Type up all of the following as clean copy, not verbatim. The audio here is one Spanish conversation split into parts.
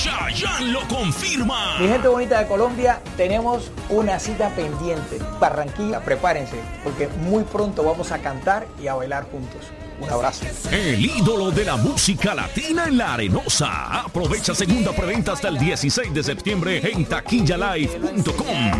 Chayanne lo confirma. Mi gente bonita de Colombia, tenemos una cita pendiente. Barranquilla, prepárense, porque muy pronto vamos a cantar y a bailar juntos. Un abrazo. El ídolo de la música latina en la Arenosa. Aprovecha segunda preventa hasta el 16 de septiembre en taquillalive.com.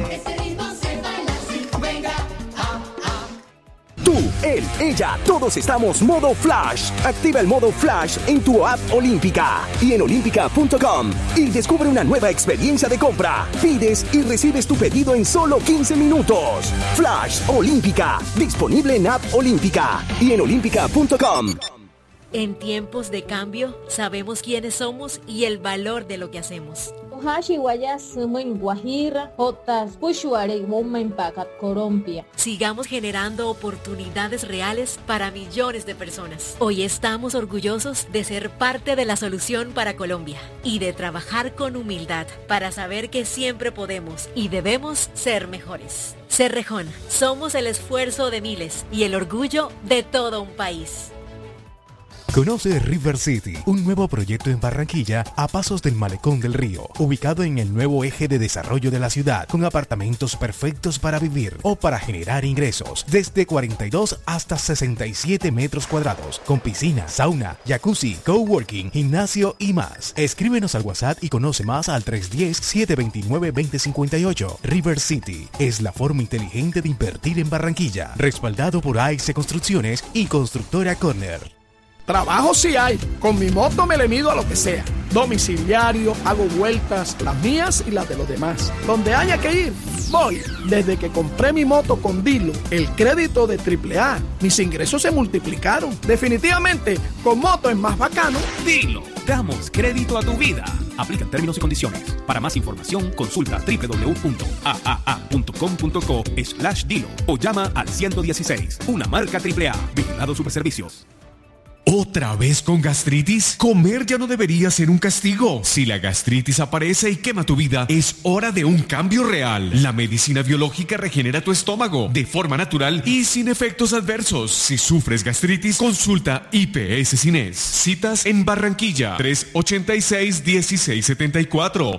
Tú, él, ella, todos estamos modo Flash. Activa el modo Flash en tu app Olímpica y en olímpica.com y descubre una nueva experiencia de compra. Pides y recibes tu pedido en solo 15 minutos. Flash Olímpica, disponible en app Olímpica y en olímpica.com. En tiempos de cambio, sabemos quiénes somos y el valor de lo que hacemos. Sigamos generando oportunidades reales para millones de personas. Hoy estamos orgullosos de ser parte de la solución para Colombia y de trabajar con humildad para saber que siempre podemos y debemos ser mejores. Cerrejón, somos el esfuerzo de miles y el orgullo de todo un país. Conoce River City, un nuevo proyecto en Barranquilla a pasos del Malecón del Río, ubicado en el nuevo eje de desarrollo de la ciudad, con apartamentos perfectos para vivir o para generar ingresos, desde 42 hasta 67 metros cuadrados, con piscina, sauna, jacuzzi, coworking, gimnasio y más. Escríbenos al WhatsApp y conoce más al 310-729-2058. River City es la forma inteligente de invertir en Barranquilla, respaldado por AIC Construcciones y Constructora Corner. Trabajo sí hay, con mi moto me le mido a lo que sea. Domiciliario, hago vueltas, las mías y las de los demás. Donde haya que ir, voy. Desde que compré mi moto con Dilo, el crédito de AAA, mis ingresos se multiplicaron. Definitivamente, con moto es más bacano. Dilo, damos crédito a tu vida. Aplican términos y condiciones. Para más información, consulta www.aaa.com.co/Dilo o llama al 116, una marca AAA. Vigilado Superservicios. ¿Otra vez con gastritis? Comer ya no debería ser un castigo. Si la gastritis aparece y quema tu vida, es hora de un cambio real. La medicina biológica regenera tu estómago de forma natural y sin efectos adversos. Si sufres gastritis, consulta IPS Cines. Citas en Barranquilla, 386-1674.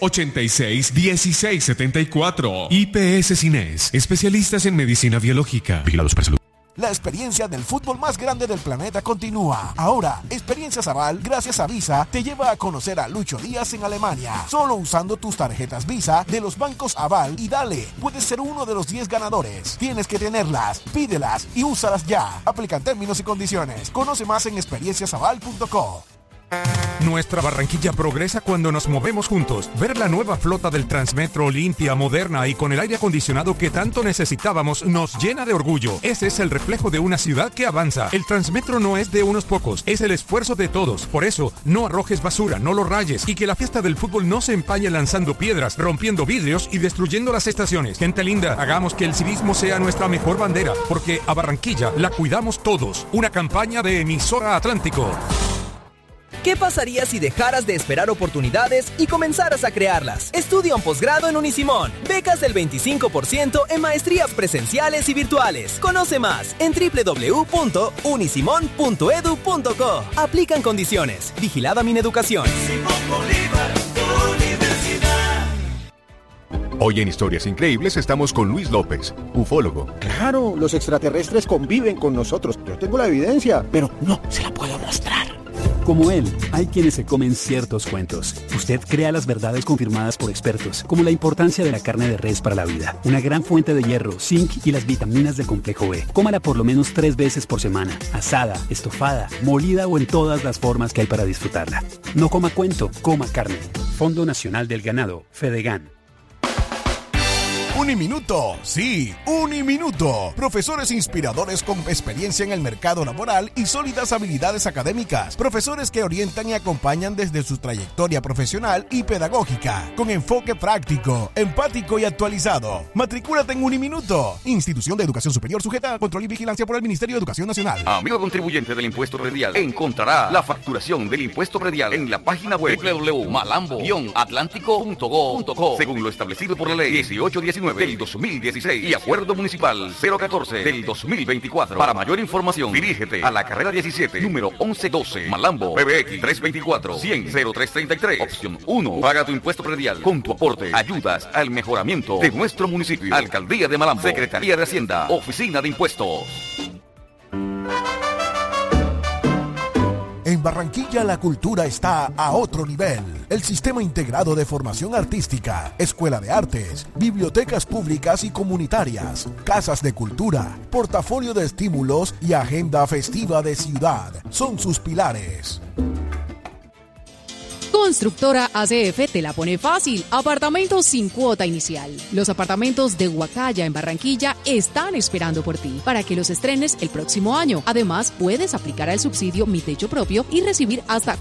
386-1674. IPS Cines, especialistas en medicina biológica. Vigilados por salud. La experiencia del fútbol más grande del planeta continúa. Ahora, Experiencias Aval, gracias a Visa, te lleva a conocer a Lucho Díaz en Alemania. Solo usando tus tarjetas Visa de los bancos Aval y dale, puedes ser uno de los 10 ganadores. Tienes que tenerlas, pídelas y úsalas ya. Aplican términos y condiciones. Conoce más en experienciasaval.co. Nuestra Barranquilla progresa cuando nos movemos juntos. Ver la nueva flota del Transmetro limpia, moderna y con el aire acondicionado que tanto necesitábamos nos llena de orgullo. Ese es el reflejo de una ciudad que avanza. El Transmetro no es de unos pocos, es el esfuerzo de todos. Por eso, no arrojes basura, no lo rayes y que la fiesta del fútbol no se empañe lanzando piedras, rompiendo vidrios y destruyendo las estaciones. Gente linda, hagamos que el civismo sea nuestra mejor bandera, porque a Barranquilla la cuidamos todos. Una campaña de Emisora Atlántico. ¿Qué pasaría si dejaras de esperar oportunidades y comenzaras a crearlas? Estudia un posgrado en Unisimón. Becas del 25% en maestrías presenciales y virtuales. Conoce más en www.unisimon.edu.co. Aplican condiciones. Vigilada Mineducación. Hoy en Historias Increíbles estamos con Luis López, ufólogo. Claro, los extraterrestres conviven con nosotros. Yo tengo la evidencia, pero no se la puedo mostrar. Como él, hay quienes se comen ciertos cuentos. Usted crea las verdades confirmadas por expertos, como la importancia de la carne de res para la vida, una gran fuente de hierro, zinc y las vitaminas del complejo B. Cómala por lo menos 3 veces por semana, asada, estofada, molida o en todas las formas que hay para disfrutarla. No coma cuento, coma carne. Fondo Nacional del Ganado, Fedegan. Uniminuto, sí, Uniminuto. Profesores inspiradores con experiencia en el mercado laboral y sólidas habilidades académicas. Profesores que orientan y acompañan desde su trayectoria profesional y pedagógica, con enfoque práctico, empático y actualizado. Matricúlate en Uniminuto. Institución de Educación Superior sujeta a control y vigilancia por el Ministerio de Educación Nacional. Amigo contribuyente del impuesto predial, encontrará la facturación del impuesto predial en la página web www.malambo-atlántico.go.co, según lo establecido por la ley 1819. 99 del 2016 y Acuerdo Municipal 014 del 2024. Para mayor información, dirígete a la carrera 17, número 1112, Malambo, PBX 324-100-0333, opción 1. Paga tu impuesto predial. Con tu aporte, ayudas al mejoramiento de nuestro municipio. Alcaldía de Malambo, Secretaría de Hacienda, Oficina de Impuestos. En Barranquilla la cultura está a otro nivel. El Sistema Integrado de Formación Artística, Escuela de Artes, bibliotecas públicas y comunitarias, casas de cultura, portafolio de estímulos y agenda festiva de ciudad son sus pilares. Constructora ACF te la pone fácil. Apartamentos sin cuota inicial. Los apartamentos de Huacaya en Barranquilla están esperando por ti para que los estrenes el próximo año. Además, puedes aplicar al subsidio Mi Techo Propio y recibir hasta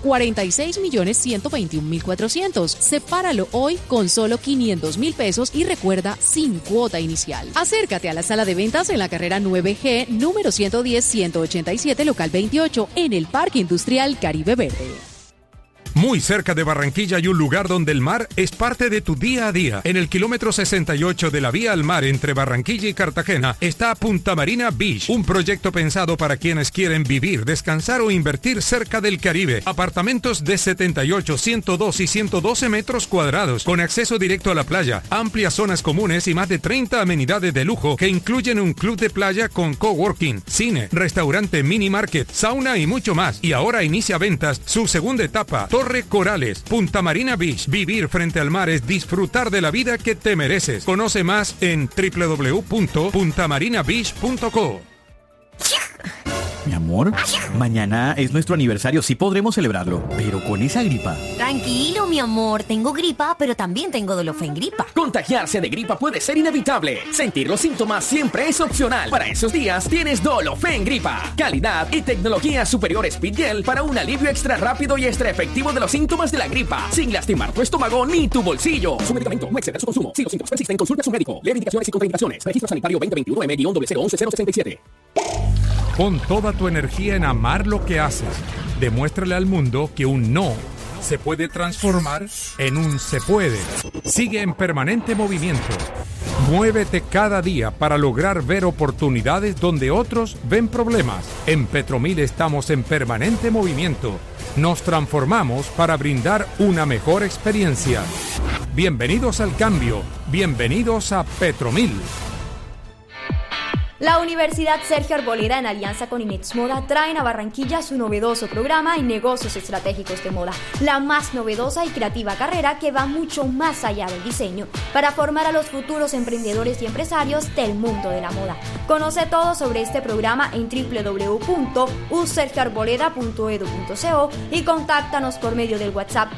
46.121.400. Sepáralo hoy con solo 500.000 pesos y recuerda, sin cuota inicial. Acércate a la sala de ventas en la carrera 9G, número 110-187, local 28, en el Parque Industrial Caribe Verde. Muy cerca de Barranquilla hay un lugar donde el mar es parte de tu día a día. En el kilómetro 68 de la vía al mar entre Barranquilla y Cartagena está Punta Marina Beach, un proyecto pensado para quienes quieren vivir, descansar o invertir cerca del Caribe. Apartamentos de 78, 102 y 112 metros cuadrados, con acceso directo a la playa, amplias zonas comunes y más de 30 amenidades de lujo que incluyen un club de playa con coworking, cine, restaurante, mini market, sauna y mucho más. Y ahora inicia ventas su segunda etapa, Torre Corales, Punta Marina Beach. Vivir frente al mar es disfrutar de la vida que te mereces. Conoce más en www.puntamarinabeach.co. Mi amor, mañana es nuestro aniversario, sí podremos celebrarlo, pero con esa gripa. Tranquilo, mi amor, tengo gripa, pero también tengo Dolofengripa. Contagiarse de gripa puede ser inevitable. Sentir los síntomas siempre es opcional. Para esos días tienes Dolofengripa. Calidad y tecnología superior Speedgel para un alivio extra rápido y extra efectivo de los síntomas de la gripa, sin lastimar tu estómago ni tu bolsillo. Su medicamento, no exceder su consumo. Si los síntomas persisten, consulta a su médico. Lee indicaciones y contraindicaciones. Registro sanitario 2021-M-011-067. Pon toda tu energía en amar lo que haces. Demuéstrale al mundo que un no se puede transformar en un se puede. Sigue en permanente movimiento. Muévete cada día para lograr ver oportunidades donde otros ven problemas. En Petromil estamos en permanente movimiento. Nos transformamos para brindar una mejor experiencia. Bienvenidos al cambio. Bienvenidos a Petromil. La Universidad Sergio Arboleda, en alianza con Inex Moda, traen a Barranquilla su novedoso programa en negocios estratégicos de moda, la más novedosa y creativa carrera que va mucho más allá del diseño, para formar a los futuros emprendedores y empresarios del mundo de la moda. Conoce todo sobre este programa en www.usergioarboleda.edu.co y contáctanos por medio del WhatsApp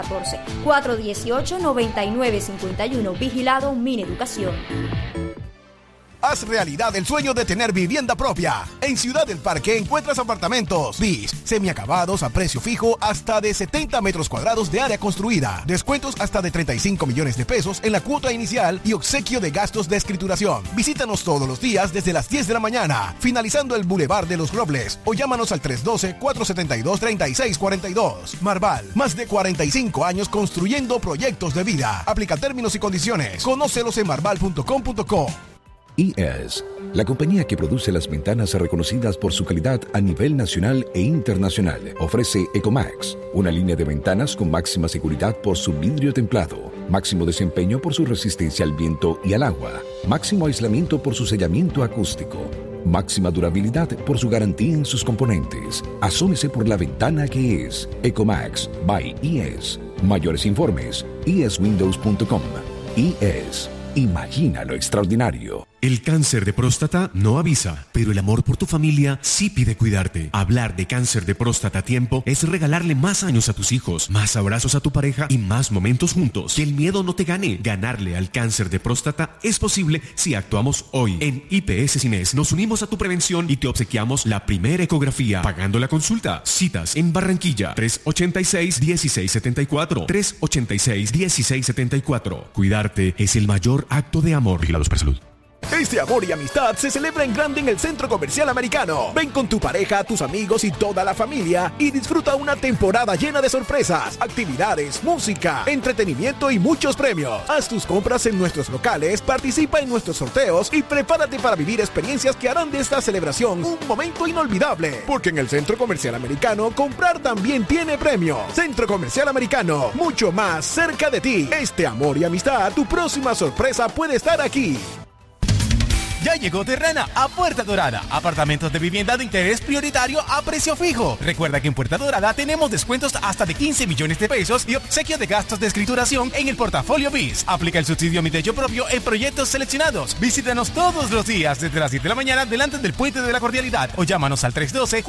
314-418-9951, vigilado Mineducación. Haz realidad el sueño de tener vivienda propia. En Ciudad del Parque encuentras apartamentos bis, semiacabados a precio fijo hasta de 70 metros cuadrados de área construida. Descuentos hasta de 35 millones de pesos en la cuota inicial y obsequio de gastos de escrituración. Visítanos todos los días desde las 10 de la mañana, finalizando el Boulevard de los Robles, o llámanos al 312-472-3642. Marval, más de 45 años construyendo proyectos de vida. Aplica términos y condiciones. Conócelos en marval.com.co. IES, la compañía que produce las ventanas reconocidas por su calidad a nivel nacional e internacional, ofrece Ecomax, una línea de ventanas con máxima seguridad por su vidrio templado, máximo desempeño por su resistencia al viento y al agua, máximo aislamiento por su sellamiento acústico, máxima durabilidad por su garantía en sus componentes. Asómese por la ventana que es Ecomax by IES. Mayores informes, ieswindows.com. IES. Imagina lo extraordinario. El cáncer de próstata no avisa, pero el amor por tu familia sí pide cuidarte. Hablar de cáncer de próstata a tiempo es regalarle más años a tus hijos, más abrazos a tu pareja y más momentos juntos. Que el miedo no te gane. Ganarle al cáncer de próstata es posible si actuamos hoy. En IPS Cines nos unimos a tu prevención y te obsequiamos la primera ecografía, pagando la consulta. Citas en Barranquilla, 386-1674, 386-1674. Cuidarte es el mayor acto de amor. Vigilados por Salud. Este amor y amistad se celebra en grande en el Centro Comercial Americano. Ven con tu pareja, tus amigos y toda la familia y disfruta una temporada llena de sorpresas, actividades, música, entretenimiento y muchos premios. Haz tus compras en nuestros locales, participa en nuestros sorteos y prepárate para vivir experiencias que harán de esta celebración un momento inolvidable. Porque en el Centro Comercial Americano, comprar también tiene premio. Centro Comercial Americano, mucho más cerca de ti. Este amor y amistad, tu próxima sorpresa puede estar aquí. Ya llegó Terrana a Puerta Dorada. Apartamentos de vivienda de interés prioritario a precio fijo. Recuerda que en Puerta Dorada tenemos descuentos hasta de 15 millones de pesos y obsequio de gastos de escrituración en el portafolio BIS. Aplica el subsidio Mi Techo Propio en proyectos seleccionados. Visítanos todos los días desde las 7 de la mañana delante del Puente de la Cordialidad o llámanos al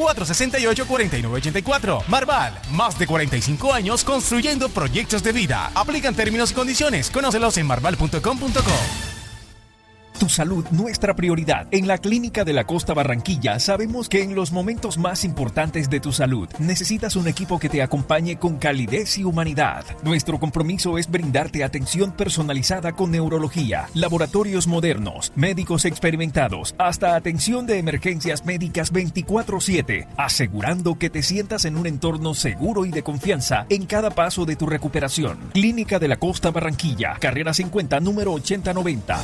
312-468-4984. Marval, más de 45 años construyendo proyectos de vida. Aplican términos y condiciones. Conócelos en marval.com.co. Tu salud, nuestra prioridad. En la Clínica de la Costa Barranquilla sabemos que en los momentos más importantes de tu salud necesitas un equipo que te acompañe con calidez y humanidad. Nuestro compromiso es brindarte atención personalizada con neurología, laboratorios modernos, médicos experimentados, hasta atención de emergencias médicas 24/7, asegurando que te sientas en un entorno seguro y de confianza en cada paso de tu recuperación. Clínica de la Costa Barranquilla, carrera 50, número 8090.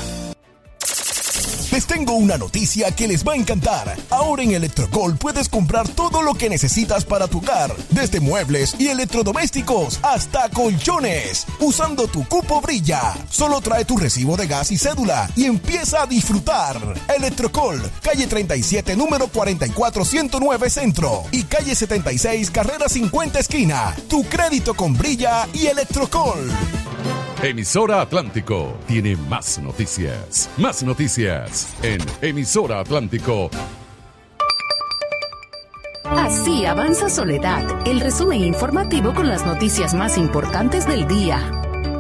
Les tengo una noticia que les va a encantar. Ahora en Electrocol puedes comprar todo lo que necesitas para tu hogar, desde muebles y electrodomésticos hasta colchones, usando tu cupo Brilla. Solo trae tu recibo de gas y cédula y empieza a disfrutar. Electrocol, calle 37, número 44109 Centro y calle 76, carrera 50 esquina. Tu crédito con Brilla y Electrocol. Emisora Atlántico tiene más noticias. Más noticias en Emisora Atlántico. Así avanza Soledad, el resumen informativo con las noticias más importantes del día.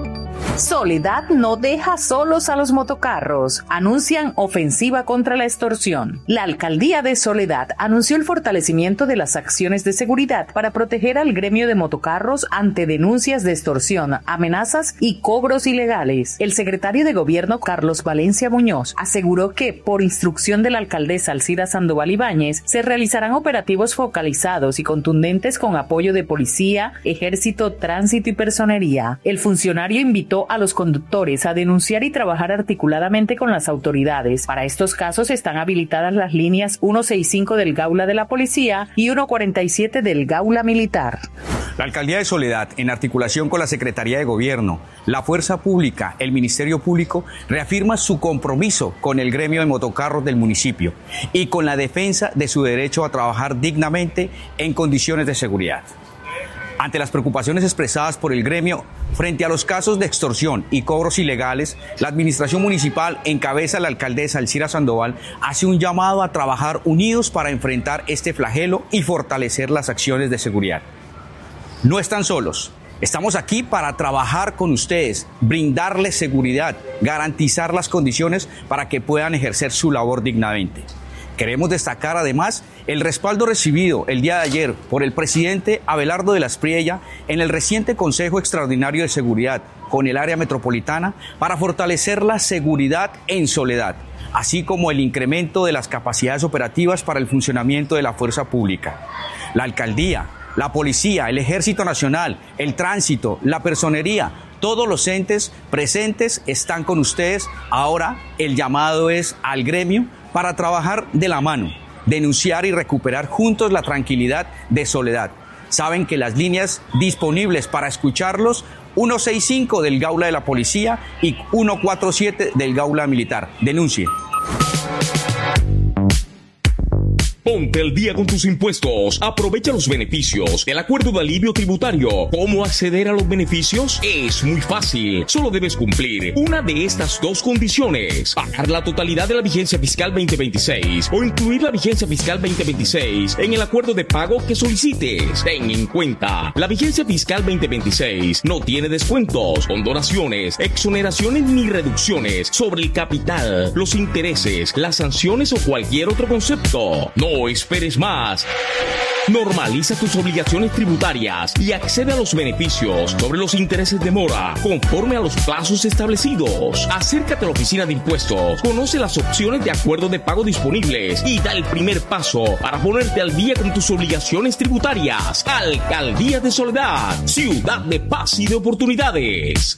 Soledad no deja solos a los motocarros. Anuncian ofensiva contra la extorsión. La alcaldía de Soledad anunció el fortalecimiento de las acciones de seguridad para proteger al gremio de motocarros ante denuncias de extorsión, amenazas y cobros ilegales. El secretario de Gobierno, Carlos Valencia Muñoz, aseguró que, por instrucción de la alcaldesa Alcira Sandoval Ibáñez, se realizarán operativos focalizados y contundentes con apoyo de policía, ejército, tránsito y personería. El funcionario invitó a los conductores a denunciar y trabajar articuladamente con las autoridades. Para estos casos están habilitadas las líneas 165 del Gaula de la Policía y 147 del Gaula Militar. La Alcaldía de Soledad, en articulación con la Secretaría de Gobierno, la Fuerza Pública, el Ministerio Público, reafirma su compromiso con el gremio de motocarros del municipio y con la defensa de su derecho a trabajar dignamente en condiciones de seguridad. Ante las preocupaciones expresadas por el gremio frente a los casos de extorsión y cobros ilegales, la administración municipal, en cabeza de la alcaldesa Alcira Sandoval, hace un llamado a trabajar unidos para enfrentar este flagelo y fortalecer las acciones de seguridad. No están solos. Estamos aquí para trabajar con ustedes, brindarles seguridad, garantizar las condiciones para que puedan ejercer su labor dignamente. Queremos destacar además el respaldo recibido el día de ayer por el presidente Abelardo de la Espriella en el reciente Consejo Extraordinario de Seguridad con el área metropolitana para fortalecer la seguridad en Soledad, así como el incremento de las capacidades operativas para el funcionamiento de la fuerza pública. La alcaldía, la policía, el Ejército Nacional, el tránsito, la personería, todos los entes presentes están con ustedes. Ahora el llamado es al gremio para trabajar de la mano, denunciar y recuperar juntos la tranquilidad de Soledad. Saben que las líneas disponibles para escucharlos, 165 del Gaula de la Policía y 147 del Gaula Militar. Denuncie. Ponte al día con tus impuestos. Aprovecha los beneficios del acuerdo de alivio tributario. ¿Cómo acceder a los beneficios? Es muy fácil. Solo debes cumplir una de estas dos condiciones: pagar la totalidad de la vigencia fiscal 2026 o incluir la vigencia fiscal 2026 en el acuerdo de pago que solicites. Ten en cuenta, la vigencia fiscal 2026 no tiene descuentos, condonaciones, exoneraciones ni reducciones sobre el capital, los intereses, las sanciones o cualquier otro concepto. No esperes más. Normaliza tus obligaciones tributarias y accede a los beneficios sobre los intereses de mora conforme a los plazos establecidos. Acércate a la oficina de impuestos, conoce las opciones de acuerdo de pago disponibles y da el primer paso para ponerte al día con tus obligaciones tributarias. Alcaldía de Soledad, ciudad de paz y de oportunidades.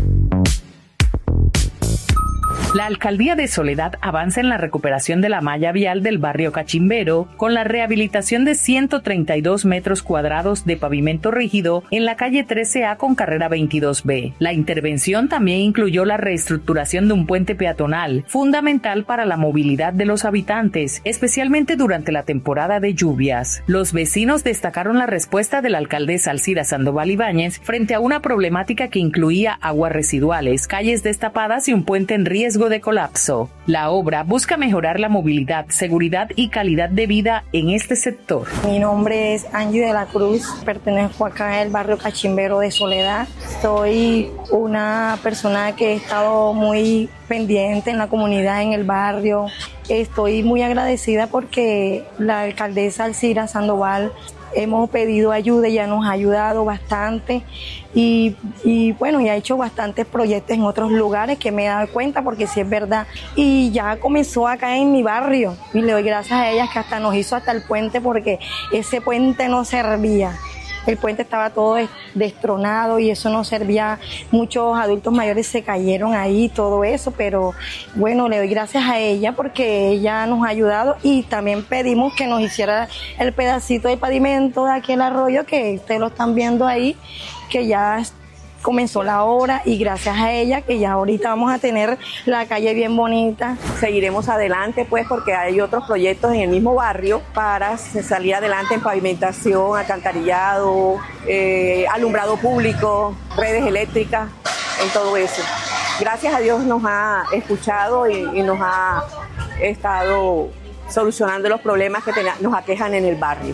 La Alcaldía de Soledad avanza en la recuperación de la malla vial del barrio Cachimbero con la rehabilitación de 132 metros cuadrados de pavimento rígido en la calle 13A con carrera 22B. La intervención también incluyó la reestructuración de un puente peatonal, fundamental para la movilidad de los habitantes, especialmente durante la temporada de lluvias. Los vecinos destacaron la respuesta de la alcaldesa Alcira Sandoval Ibáñez frente a una problemática que incluía aguas residuales, calles destapadas y un puente en riesgo de colapso. La obra busca mejorar la movilidad, seguridad y calidad de vida en este sector. Mi nombre es Angie de la Cruz, pertenezco acá al barrio Cachimbero de Soledad. Soy una persona que he estado muy pendiente en la comunidad, en el barrio. Estoy muy agradecida porque la alcaldesa Alcira Sandoval hemos pedido ayuda, ella nos ha ayudado bastante y bueno, y ha hecho bastantes proyectos en otros lugares que me he dado cuenta porque sí es verdad. Y ya comenzó acá en mi barrio y le doy gracias a ella que hasta nos hizo hasta el puente porque ese puente no servía. El puente estaba todo destronado y eso no servía. Muchos adultos mayores se cayeron ahí, todo eso, pero bueno, le doy gracias a ella porque ella nos ha ayudado y también pedimos que nos hiciera el pedacito de pavimento de aquel arroyo que ustedes lo están viendo ahí, que ya comenzó la obra y gracias a ella que ya ahorita vamos a tener la calle bien bonita. Seguiremos adelante pues porque hay otros proyectos en el mismo barrio para salir adelante en pavimentación, alcantarillado, alumbrado público, redes eléctricas, en todo eso. Gracias a Dios nos ha escuchado y nos ha estado solucionando los problemas que nos aquejan en el barrio.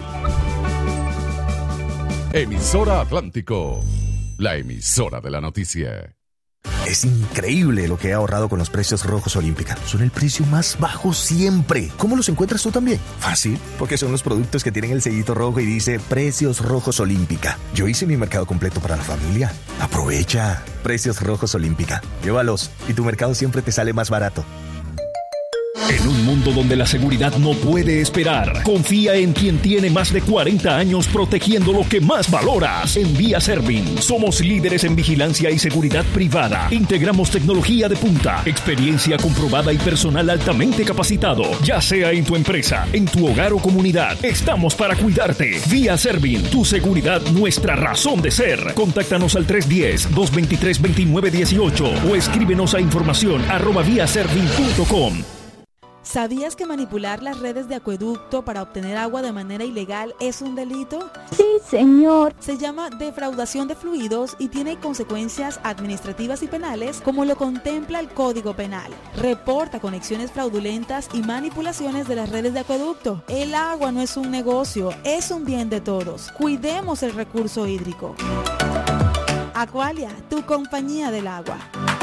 Emisora Atlántico, la emisora de la noticia. Es increíble lo que he ahorrado con los precios rojos Olímpica. Son el precio más bajo siempre. ¿Cómo los encuentras tú también? Fácil, porque son los productos que tienen el sellito rojo y dice Precios Rojos Olímpica. Yo hice mi mercado completo para la familia. Aprovecha. Precios Rojos Olímpica. Llévalos y tu mercado siempre te sale más barato. En un mundo donde la seguridad no puede esperar, confía en quien tiene más de 40 años protegiendo lo que más valoras. En Vía Servin, somos líderes en vigilancia y seguridad privada. Integramos tecnología de punta, experiencia comprobada y personal altamente capacitado. Ya sea en tu empresa, en tu hogar o comunidad, estamos para cuidarte. Vía Servin, tu seguridad, nuestra razón de ser. Contáctanos al 310-223-2918 o escríbenos a información@viaservin.com. ¿Sabías que manipular las redes de acueducto para obtener agua de manera ilegal es un delito? Sí, señor. Se llama defraudación de fluidos y tiene consecuencias administrativas y penales como lo contempla el Código Penal. Reporta conexiones fraudulentas y manipulaciones de las redes de acueducto. El agua no es un negocio, es un bien de todos. Cuidemos el recurso hídrico. Aqualia, tu compañía del agua.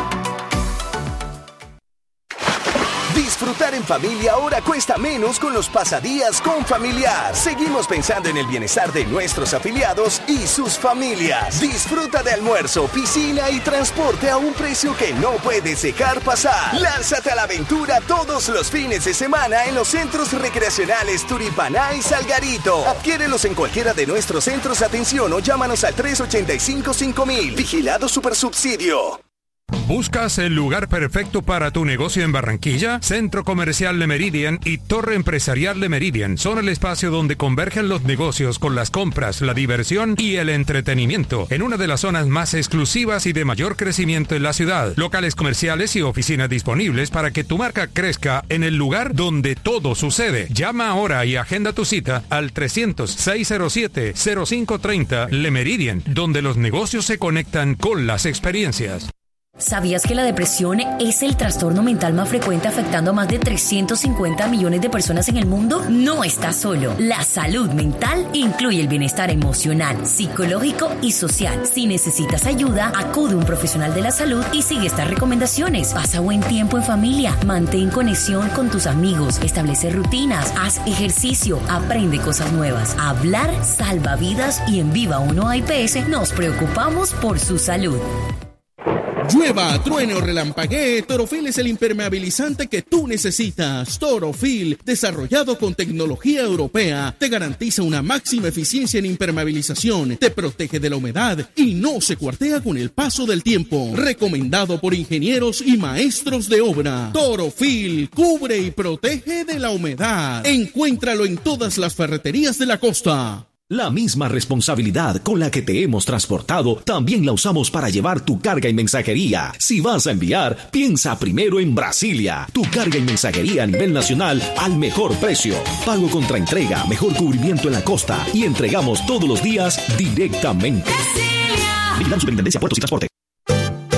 Disfrutar en familia ahora cuesta menos con los pasadías con Familiar. Seguimos pensando en el bienestar de nuestros afiliados y sus familias. Disfruta de almuerzo, piscina y transporte a un precio que no puedes dejar pasar. Lánzate a la aventura todos los fines de semana en los centros recreacionales Turipaná y Salgarito. Adquiérelos en cualquiera de nuestros centros de atención o llámanos al 385-5000. Vigilado Supersubsidio. ¿Buscas el lugar perfecto para tu negocio en Barranquilla? Centro Comercial Le Meridian y Torre Empresarial Le Meridian son el espacio donde convergen los negocios con las compras, la diversión y el entretenimiento en una de las zonas más exclusivas y de mayor crecimiento en la ciudad. Locales comerciales y oficinas disponibles para que tu marca crezca en el lugar donde todo sucede. Llama ahora y agenda tu cita al 300-607-0530 Le Meridian, donde los negocios se conectan con las experiencias. ¿Sabías que la depresión es el trastorno mental más frecuente afectando a más de 350 millones de personas en el mundo? No estás solo. La salud mental incluye el bienestar emocional, psicológico y social. Si necesitas ayuda, acude a un profesional de la salud y sigue estas recomendaciones. Pasa buen tiempo en familia, mantén conexión con tus amigos, establece rutinas, haz ejercicio, aprende cosas nuevas. Hablar salva vidas y en Viva 1 IPS nos preocupamos por su salud. Llueva, truene o relampaguee, Torofil es el impermeabilizante que tú necesitas. Torofil, desarrollado con tecnología europea, te garantiza una máxima eficiencia en impermeabilización, te protege de la humedad y no se cuartea con el paso del tiempo. Recomendado por ingenieros y maestros de obra. Torofil, cubre y protege de la humedad. Encuéntralo en todas las ferreterías de la costa. La misma responsabilidad con la que te hemos transportado, también la usamos para llevar tu carga y mensajería. Si vas a enviar, piensa primero en Brasilia. Tu carga y mensajería a nivel nacional al mejor precio. Pago contra entrega, mejor cubrimiento en la costa y entregamos todos los días directamente. Vigilamos Superintendencia, Puertos y Transporte.